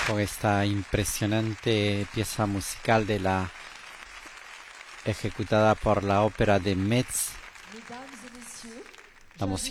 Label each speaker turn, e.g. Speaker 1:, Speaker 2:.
Speaker 1: con esta impresionante pieza musical ejecutada por la ópera de Metz. La música